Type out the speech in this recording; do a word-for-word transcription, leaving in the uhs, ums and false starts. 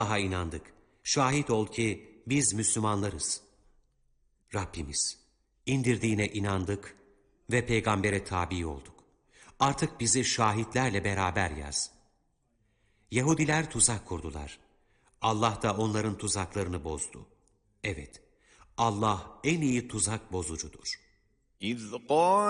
Allah'a inandık. Şahit ol ki biz Müslümanlarız. Rabbimiz, indirdiğine inandık ve peygambere tabi olduk. Artık bizi şahitlerle beraber yaz. Yahudiler tuzak kurdular. Allah da onların tuzaklarını bozdu. Evet, Allah en iyi tuzak bozucudur. İz